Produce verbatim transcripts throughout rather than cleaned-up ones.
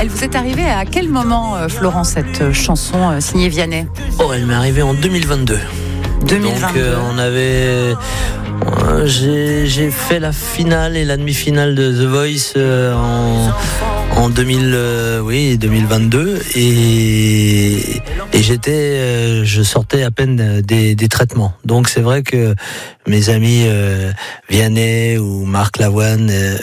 Elle vous est arrivée à quel moment, euh, Florent, cette chanson euh, signée Vianney ? Oh, elle m'est arrivée en deux mille vingt-deux. deux mille vingt-deux. Donc euh, on avait, euh, j'ai, j'ai fait la finale et la demi-finale de The Voice euh, en en deux mille, euh, oui, deux mille vingt-deux et et j'étais, euh, je sortais à peine des, des traitements. Donc c'est vrai que mes amis euh, Vianney ou Marc Lavoine euh,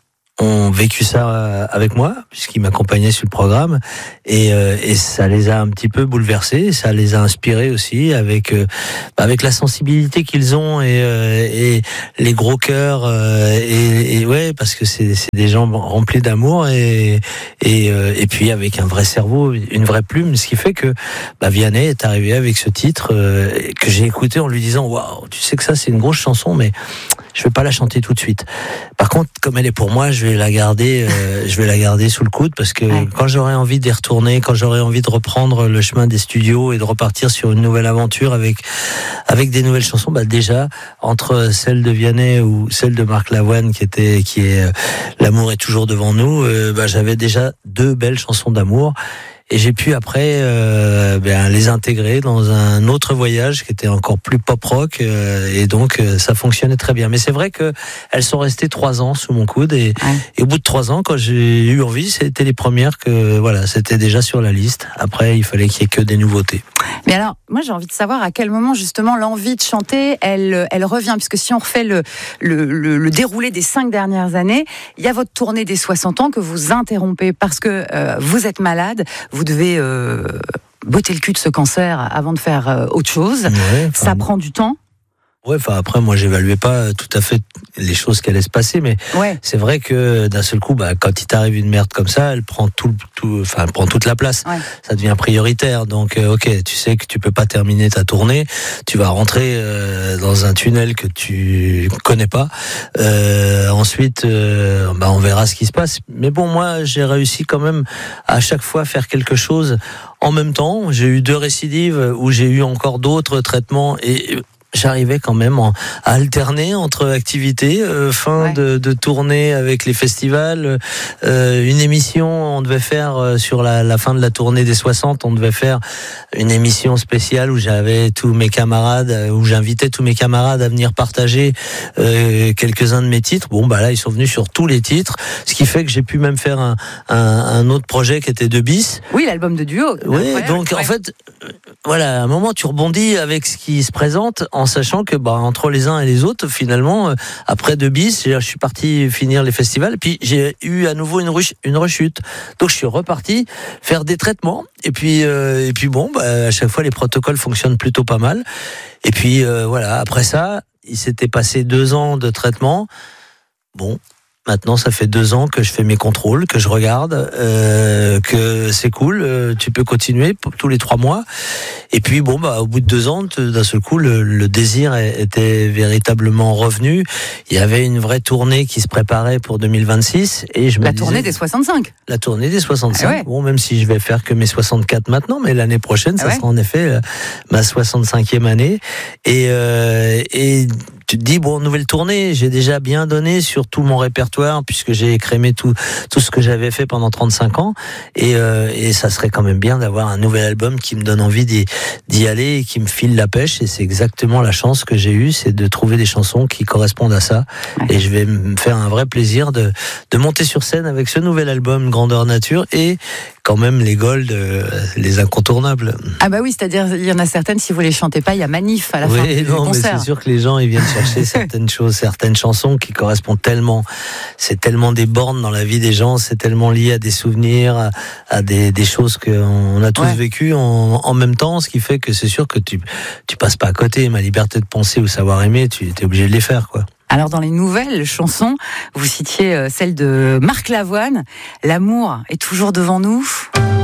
ont vécu ça avec moi, puisqu'ils m'accompagnaient sur le programme, et, euh, et ça les a un petit peu bouleversés, ça les a inspirés aussi, avec euh, avec la sensibilité qu'ils ont, et, euh, et les gros cœurs, euh, et, et ouais, parce que c'est, c'est des gens remplis d'amour, et et, euh, et puis avec un vrai cerveau, une vraie plume, ce qui fait que bah, Vianney est arrivé avec ce titre euh, que j'ai écouté en lui disant, waouh, tu sais que ça c'est une grosse chanson, mais je vais pas la chanter tout de suite. Par contre, comme elle est pour moi, je vais la garder, euh, je vais la garder sous le coude, parce que ouais. Quand j'aurai envie d'y retourner, quand j'aurai envie de reprendre le chemin des studios et de repartir sur une nouvelle aventure avec avec des nouvelles chansons, bah déjà entre celle de Vianney ou celle de Marc Lavoine qui était qui est euh, L'amour est toujours devant nous, euh, bah j'avais déjà deux belles chansons d'amour. Et j'ai pu après euh, ben, les intégrer dans un autre voyage qui était encore plus pop rock, euh, et donc euh, ça fonctionnait très bien. Mais c'est vrai que elles sont restées trois ans sous mon coude, et, ouais. et au bout de trois ans, quand j'ai eu envie, c'était les premières que voilà, c'était déjà sur la liste. Après, il fallait qu'il y ait que des nouveautés. Mais alors, moi j'ai envie de savoir à quel moment justement l'envie de chanter, elle, elle revient, puisque si on refait le, le, le, le déroulé des cinq dernières années, il y a votre tournée des soixante ans que vous interrompez parce que euh, vous êtes malade. Vous devez euh, botter le cul de ce cancer avant de faire euh, autre chose. Ouais, ça prend du temps. Ouais, enfin après, moi, j'évaluais pas tout à fait les choses qui allaient se passer, mais ouais. C'est vrai que d'un seul coup, bah, quand il t'arrive une merde comme ça, elle prend tout, tout, enfin, elle prend toute la place. Ouais. Ça devient prioritaire. Donc, euh, ok, tu sais que tu peux pas terminer ta tournée, tu vas rentrer euh, dans un tunnel que tu connais pas. Euh, ensuite, euh, bah, on verra ce qui se passe. Mais bon, moi, j'ai réussi quand même à chaque fois faire quelque chose en même temps. J'ai eu deux récidives où j'ai eu encore d'autres traitements, et j'arrivais quand même à alterner entre activités, euh, fin ouais. de, de tournée avec les festivals, euh, une émission, on devait faire euh, sur la, la fin de la tournée des soixante, on devait faire une émission spéciale où j'avais tous mes camarades, où j'invitais tous mes camarades à venir partager euh, quelques-uns de mes titres. Bon, bah là, ils sont venus sur tous les titres, ce qui fait que j'ai pu même faire un, un, un autre projet qui était deux bis. Oui, l'album de duo. Oui, donc en fait, voilà, à un moment, tu rebondis avec ce qui se présente, en sachant que bah, entre les uns et les autres, finalement, euh, après deux bis, je suis parti finir les festivals, puis j'ai eu à nouveau une, ruch- une rechute. Donc je suis reparti faire des traitements, et puis, euh, et puis bon, bah, à chaque fois, les protocoles fonctionnent plutôt pas mal. Et puis euh, voilà, après ça, il s'était passé deux ans de traitement. Bon... Maintenant, ça fait deux ans que je fais mes contrôles, que je regarde, euh, que c'est cool, euh, tu peux continuer tous les trois mois. Et puis, bon, bah, au bout de deux ans, d'un seul coup, le, le désir était véritablement revenu. Il y avait une vraie tournée qui se préparait pour deux mille vingt-six. Et je me la disais, tournée des soixante-cinq. La tournée des soixante-cinq. Ah ouais. Bon, même si je vais faire que mes soixante-quatre maintenant, mais l'année prochaine, ça ah ouais. sera en effet euh, ma soixante-cinquième année. Et, euh, et tu te dis, bon, nouvelle tournée, j'ai déjà bien donné sur tout mon répertoire, puisque j'ai écrémé tout, tout ce que j'avais fait pendant trente-cinq ans, et, euh, et ça serait quand même bien d'avoir un nouvel album qui me donne envie d'y, d'y aller et qui me file la pêche, et c'est exactement la chance que j'ai eue, c'est de trouver des chansons qui correspondent à ça, ouais. Et je vais me faire un vrai plaisir de, de monter sur scène avec ce nouvel album Grandeur Nature, et quand même les Gold, euh, les incontournables. Ah bah oui, c'est-à-dire il y en a certaines, si vous les chantez pas, il y a manif à la oui, fin du non, concert. Mais c'est sûr que les gens ils viennent chercher certaines choses, certaines chansons qui correspondent tellement, c'est tellement des bornes dans la vie des gens, c'est tellement lié à des souvenirs, à, à des, des choses qu'on a tous ouais. vécues en, en même temps, ce qui fait que c'est sûr que tu tu passes pas à côté. Ma liberté de penser ou savoir aimer, tu es obligé de les faire, quoi. Alors dans les nouvelles chansons, vous citiez celle de Marc Lavoine, L'amour est toujours devant nous.